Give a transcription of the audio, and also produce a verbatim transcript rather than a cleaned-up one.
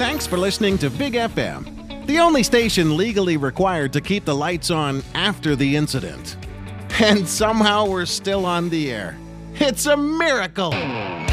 Thanks for listening to Big F M, the only station legally required to keep the lights on after the incident. And somehow we're still on the air. It's a miracle!